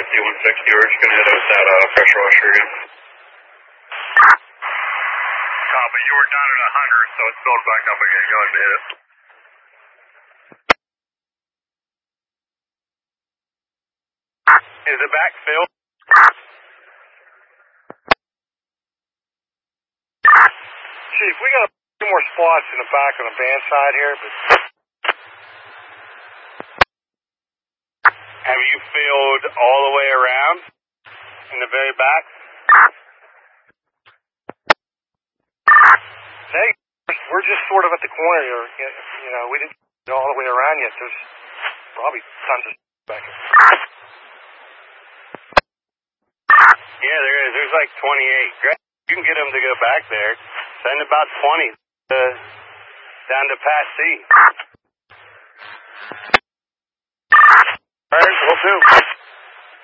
5160, we're just going to hit out that pressure washer again. Copy, you were down at 100, so it's built back up again. Go ahead and hit it. Is the back filled? Chief, we got a few more spots in the back on the band side here, but have you filled all the way around in the very back? Hey, we're just sort of at the corner here. You know, we didn't go all the way around yet. There's probably tons of back here. Yeah, there is. There's like 28. Great. You can get them to go back there. Send about 20 down to Pat C. All right, we'll do.